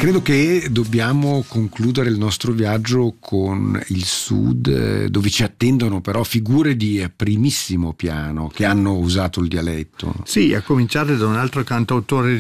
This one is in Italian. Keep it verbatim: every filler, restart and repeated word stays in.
Credo che dobbiamo concludere il nostro viaggio con il Sud, dove ci attendono però figure di primissimo piano che hanno usato il dialetto. Sì, a cominciare da un altro cantautore